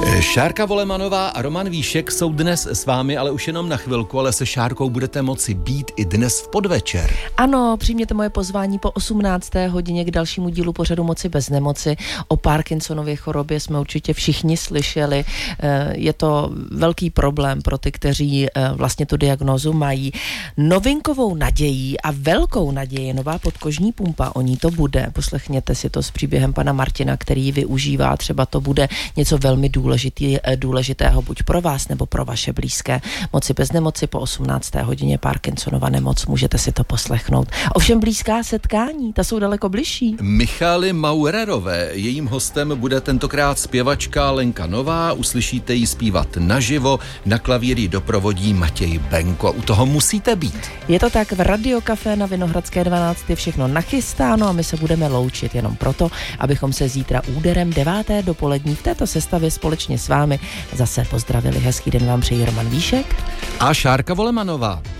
Šárka Volemanová a Roman Víšek jsou dnes s vámi, ale už jenom na chvilku, ale se Šárkou budete moci být i dnes v podvečer. Ano, přijměte moje pozvání po 18. hodině k dalšímu dílu pořadu Moci bez nemoci. O Parkinsonově chorobě jsme určitě všichni slyšeli. Je to velký problém pro ty, kteří vlastně tu diagnózu mají. Novinkovou nadějí a velkou naději nová podkožní pumpa, o ní to bude. Poslechněte si to s příběhem pana Martina, který ji využívá. Třeba to bude něco velmi důležitého buď pro vás nebo pro vaše blízké. Moci bez nemoci po 18. hodině, Parkinsonova nemoc, můžete si to poslechnout. Ovšem blízká setkání, ta jsou daleko bližší. Michaly Maurerové, jejím hostem bude tentokrát zpěvačka Lenka Nová, uslyšíte ji zpívat naživo, na klavír doprovodí Matěj Benko. U toho musíte být. Je to tak, v Radiokafé na Vinohradské 12 je všechno nachystáno a my se budeme loučit jenom proto, abychom se zítra úderem 9. dopolední v této sestavě společně s vámi zase pozdravili. Hezký den vám přeji Roman Víšek a Šárka Volemanová.